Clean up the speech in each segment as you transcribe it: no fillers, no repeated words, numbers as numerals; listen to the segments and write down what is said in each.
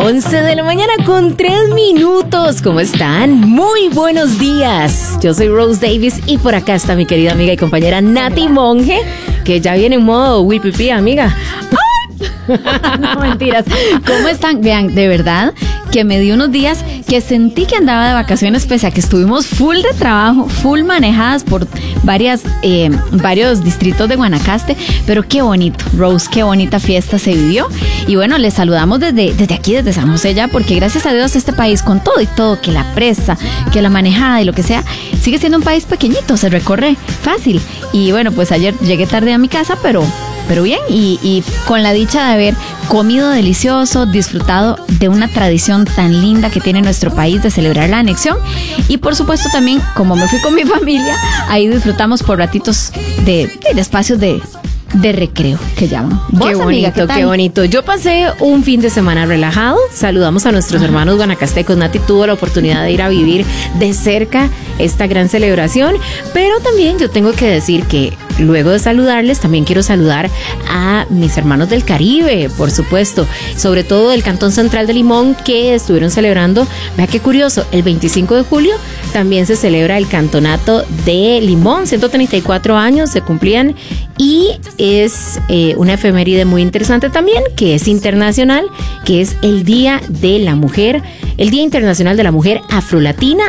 11 de la mañana con 3 minutos. ¿Cómo están? Muy buenos días. Yo soy Rose Davis y por acá está mi querida amiga y compañera Nati Monge, que ya viene en modo wipipi, amiga. No, mentiras. ¿Cómo están? Vean, de verdad que me dio unos días que sentí que andaba de vacaciones, pese a que estuvimos full de trabajo, full manejadas por varios distritos de Guanacaste, pero qué bonito, Rose, qué bonita fiesta se vivió. Y bueno, les saludamos desde aquí, desde San José ya, porque gracias a Dios este país, con todo y todo, que la presa, que la manejada y lo que sea, sigue siendo un país pequeñito, se recorre fácil. Y bueno, pues ayer llegué tarde a mi casa, pero bien, y con la dicha de haber comido delicioso, disfrutado de una tradición tan linda que tiene nuestro país de celebrar la anexión. Y por supuesto también, como me fui con mi familia, ahí disfrutamos por ratitos de espacios de recreo, que llaman. Qué bonito, qué bonito. Yo pasé un fin de semana relajado. Saludamos a nuestros hermanos guanacastecos. Nati tuvo la oportunidad de ir a vivir de cerca esta gran celebración, pero también yo tengo que decir que luego de saludarles, también quiero saludar a mis hermanos del Caribe, por supuesto, sobre todo del Cantón Central de Limón, que estuvieron celebrando. Vea qué curioso, el 25 de julio también se celebra el Cantonato de Limón, 134 años se cumplían, y es una efeméride muy interesante también, que es internacional, que es el Día de la Mujer, el Día Internacional de la Mujer Afrolatina,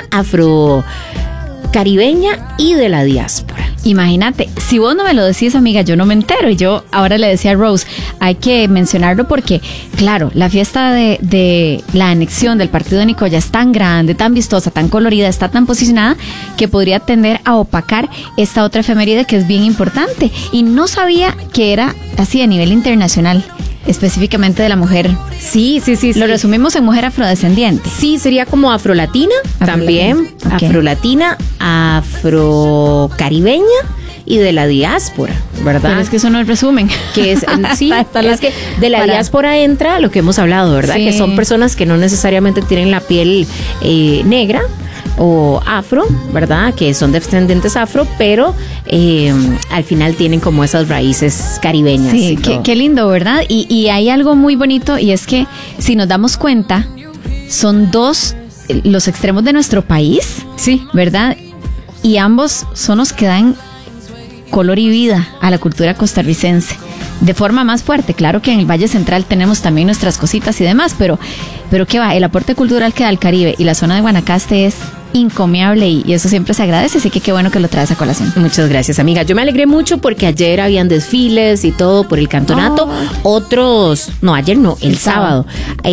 Afrocaribeña y de la diáspora. Imagínate, si vos no me lo decís, amiga, yo no me entero. Y yo ahora le decía a Rose, hay que mencionarlo porque, claro, la fiesta de la anexión del partido de Nicoya es tan grande, tan vistosa, tan colorida, está tan posicionada que podría tender a opacar esta otra efeméride que es bien importante. Y no sabía que era así a nivel internacional, específicamente de la mujer. Sí. Lo resumimos en mujer afrodescendiente. Sí, sería como afrolatina, también. Okay. Afrolatina, afrocaribeña y de la diáspora, ¿verdad? Pero es que eso no es resumen. Que es, sí, es que de la diáspora entra lo que hemos hablado, ¿verdad? Sí. Que son personas que no necesariamente tienen la piel negra o afro, ¿verdad? Que son descendientes afro, pero al final tienen como esas raíces caribeñas. Sí, qué lindo, ¿verdad? Y hay algo muy bonito, y es que si nos damos cuenta, son dos los extremos de nuestro país, sí, ¿verdad? Y ambos son los que dan color y vida a la cultura costarricense de forma más fuerte. Claro que en el Valle Central tenemos también nuestras cositas y demás, pero qué va, el aporte cultural que da el Caribe y la zona de Guanacaste es incomiable, y eso siempre se agradece, así que qué bueno que lo traes a colación. Muchas gracias, amiga. Yo me alegré mucho porque ayer habían desfiles y todo por el cantonato. El sábado.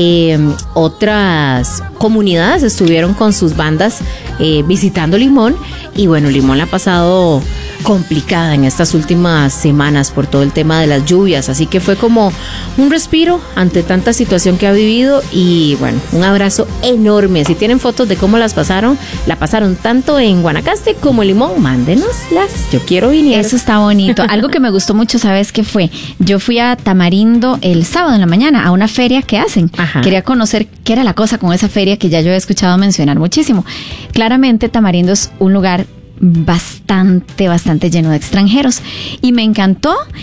Otras comunidades estuvieron con sus bandas visitando Limón, y bueno, Limón la ha pasado complicada en estas últimas semanas por todo el tema de las lluvias, así que fue como un respiro ante tanta situación que ha vivido. Y bueno, un abrazo enorme. Si tienen fotos de cómo la pasaron tanto en Guanacaste como en Limón, mándenoslas, yo quiero venir. Eso está bonito. Algo que me gustó mucho, ¿sabes qué fue? Yo fui a Tamarindo el sábado en la mañana a una feria que hacen. Ajá. Quería conocer qué era la cosa con esa feria que ya yo he escuchado mencionar muchísimo. Claramente Tamarindo es un lugar bastante lleno de extranjeros, y me encantó